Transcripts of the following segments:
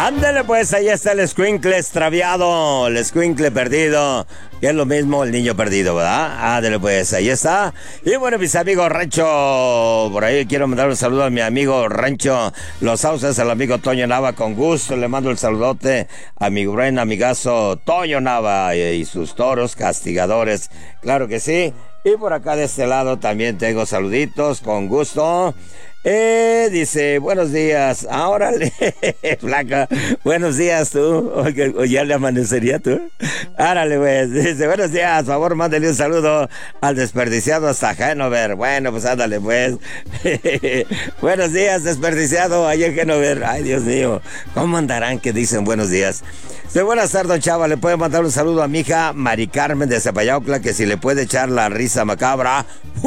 Ándale pues, ahí está el escuincle extraviado, el escuincle perdido, que es lo mismo el niño perdido, ¿verdad? Ándale pues, ahí está. Y bueno, mis amigos Rancho, por ahí quiero mandar un saludo a mi amigo Rancho Los Sauces, al amigo Toño Nava, con gusto le mando el saludote a mi buen amigazo Toño Nava y sus toros castigadores, claro que sí. Y por acá de este lado también tengo saluditos, con gusto. Dice, buenos días, órale, flaca, buenos días tú, o ya le amanecería tú, árale pues, dice, buenos días, por favor, mándale un saludo al desperdiciado hasta Hanover, bueno, pues ándale pues, buenos días, desperdiciado, allá en Hanover, ay Dios mío, ¿cómo andarán que dicen buenos días? Sí, buenas tardes, don Chava, le puede mandar un saludo a mi hija Mari Carmen de Zapayaucla, que si le puede echar la risa macabra.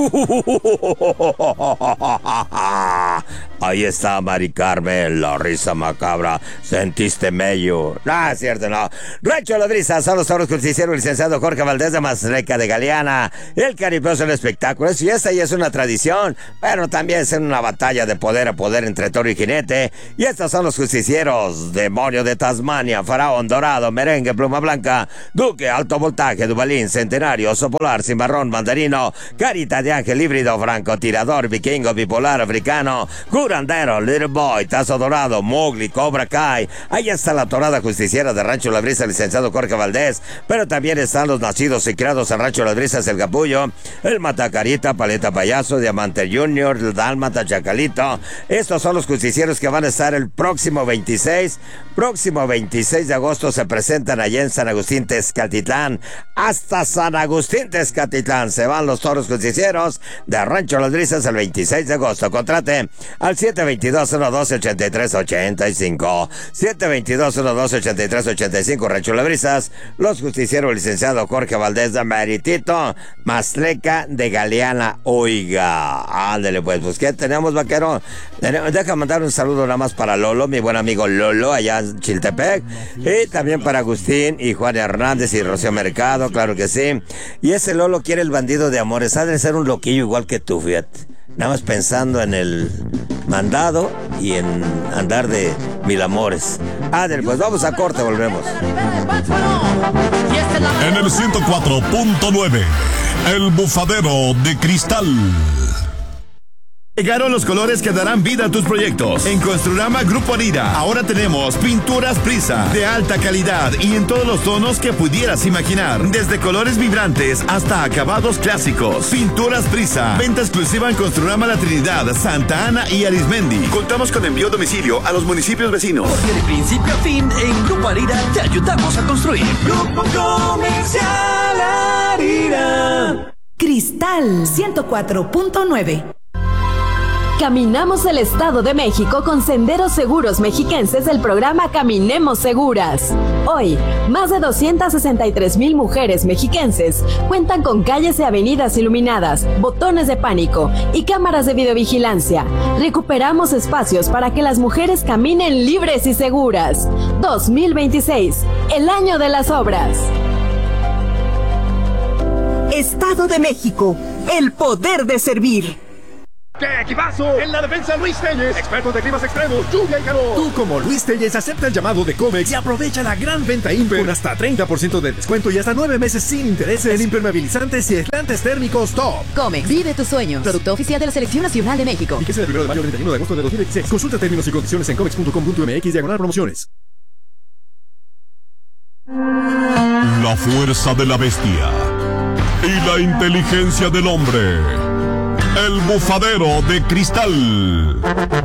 Ahí está Mari Carmen, la risa macabra. ¿Sentiste mello? No, es cierto, no. Rancho La Brisa, son los toros justicieros, licenciado Jorge Valdés de Mazleca de Galeana. El cariposo del espectáculo es fiesta y es una tradición, pero también es una batalla de poder a poder entre toro y jinete. Y estos son los justicieros: Demonio de Tasmania, Faraón Dorado, Merengue, Pluma Blanca, Duque, Alto Voltaje, Dubalín, Centenario, Oso Polar, Cimarrón, Mandarino, Carita de Ángel, Híbrido, Franco, Tirador, Vikingo, Bipolar, Africano, Curandero, Little Boy, Tazo Dorado, Mowgli, Cobra Kai. Ahí está la torada justiciera de Rancho La Brisa, licenciado Jorge Valdés, pero también están los nacidos y criados en Rancho Las Brisas, el Capullo, el Matacarita, Paleta Payaso, Diamante Junior, el Dálmata, Chacalito. Estos son los justicieros que van a estar el próximo 26 de agosto. Se presentan allá en San Agustín, Tezcatitlán. Hasta San Agustín, Tezcatitlán se van los toros justicieros de Rancho Las Brisas el 26 de agosto. Contrate al 722-112-8385. 722-112-8385, Rancho Las Brisas, los justicieros, licenciado Jorge Valdés de Meritito, Mazleca de Galeana. Oiga, ándale pues, ¿qué tenemos, vaquero? Deja mandar un saludo nada más para Lolo, mi buen amigo Lolo, allá en Chiltepec, y también para Agustín y Juan Hernández y Rocío Mercado, claro que sí. Y ese Lolo quiere el bandido de amores, ha de ser un loquillo igual que tú, fíjate. Nada más pensando en el mandado y en andar de mil amores. Ándale, pues vamos a corte, volvemos. En el 104.9, El Bufadero de Cristal. Llegaron los colores que darán vida a tus proyectos. En Construrama Grupo Arira, ahora tenemos pinturas Prisa, de alta calidad y en todos los tonos que pudieras imaginar. Desde colores vibrantes hasta acabados clásicos. Pinturas Prisa, venta exclusiva en Construrama La Trinidad, Santa Ana y Arismendi. Contamos con envío a domicilio a los municipios vecinos. Porque de principio a fin, en Grupo Arira te ayudamos a construir. Grupo Comercial Arira. Cristal 104.9. Caminamos el Estado de México con Senderos Seguros Mexiquenses del programa Caminemos Seguras. Hoy, más de 263,000 mujeres mexiquenses cuentan con calles y avenidas iluminadas, botones de pánico y cámaras de videovigilancia. Recuperamos espacios para que las mujeres caminen libres y seguras. 2026, el año de las obras. Estado de México, el poder de servir. ¡Qué equipazo! En la defensa, Luis Telles, expertos de climas extremos, lluvia y calor. Tú, como Luis Telles, acepta el llamado de Comex y aprovecha la gran venta Imper con hasta 30% de descuento y hasta 9 meses sin intereses en impermeabilizantes y aislantes térmicos top. Comex, vive tus sueños. Producto oficial de la Selección Nacional de México. Fíjese del 1 de mayo al 31 de agosto de 2016. Consulta términos y condiciones en comex.com.mx/promociones. La fuerza de la bestia y la inteligencia del hombre. El Bufadero de Cristal.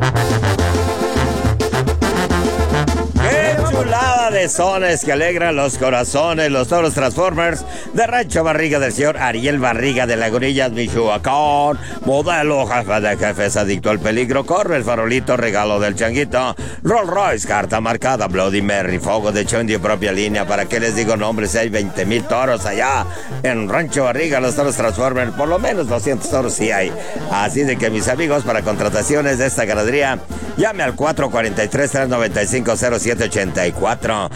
¡Qué chulada de sones que alegran los corazones! Los toros Transformers de Rancho Barriga del señor Ariel Barriga de Lagunillas, Michoacán. Modelo jefe de jefes, adicto al peligro. Corre el farolito, regalo del changuito. Rolls Royce, carta marcada. Bloody Mary, fuego de Chondi, propia línea. ¿Para qué les digo nombres? Hay 20,000 toros allá en Rancho Barriga, los toros Transformers. Por lo menos 200 toros sí hay. Así de que, mis amigos, para contrataciones de esta ganadería, llame al 443-395-0784.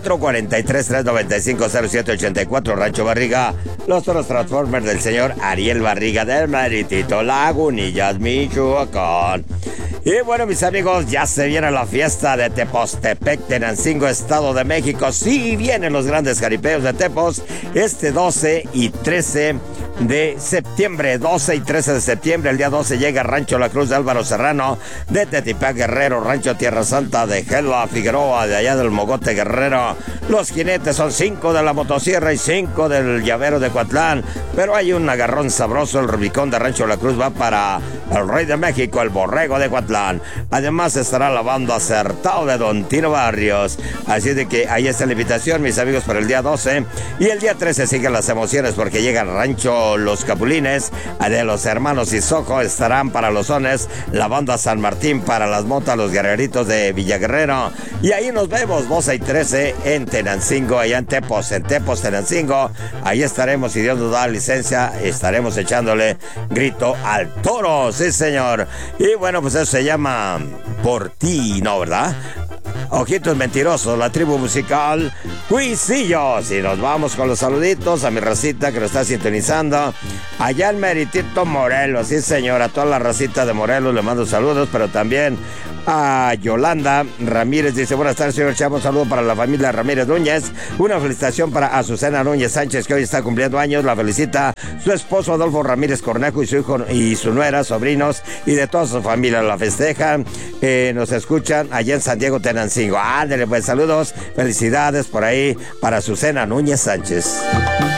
443-395-0784, Rancho Barriga, los toros Transformers del señor Ariel Barriga del Meritito, Lagunillas, Michoacán. Y bueno, mis amigos, ya se viene la fiesta de Tepostepec, Tenancingo, Estado de México. Sí, vienen los grandes jaripeos de Tepos este 12 y 13 de septiembre. 12 y 13 de septiembre. El día 12 llega Rancho La Cruz de Álvaro Serrano, de Tetipac Guerrero, Rancho Tierra Santa de Gela Figueroa, de allá del Mogote Guerrero. Los jinetes son 5 de la motosierra y 5 del llavero de Coatlán. Pero hay un agarrón sabroso. El Rubicón de Rancho La Cruz va para el Rey de México, el Borrego de Coatlán. Además estará la banda Acertado de Don Tino Barrios. Así de que ahí está la invitación, mis amigos, para el día 12. Y el día 13 siguen las emociones porque llega el Rancho Los Capulines de los hermanos Isoco. Estarán para los sones la banda San Martín, para las motas los guerreritos de Villaguerrero. Y ahí nos vemos 12 y 13 en Tenancingo, allá en Tepos, Tenancingo. Ahí estaremos, si Dios nos da licencia, estaremos echándole grito al toro, sí señor. Y bueno, pues eso se llama Por Ti, ¿no, verdad? Ojitos Mentirosos, la tribu musical Cuisillos. Y nos vamos con los saluditos a mi racita que lo está sintonizando allá en Meritito, Morelos. Sí señor, a toda la racita de Morelos le mando saludos, pero también a Yolanda Ramírez. Dice: buenas tardes, señor Chavo, un saludo para la familia Ramírez Núñez. Una felicitación para Azucena Núñez Sánchez, que hoy está cumpliendo años. La felicita su esposo Adolfo Ramírez Cornejo y su hijo y su nuera, sobrinos y de toda su familia. La festejan, nos escuchan allá en San Diego, Tenancingo. Ándale, pues saludos, felicidades por ahí para Azucena Núñez Sánchez.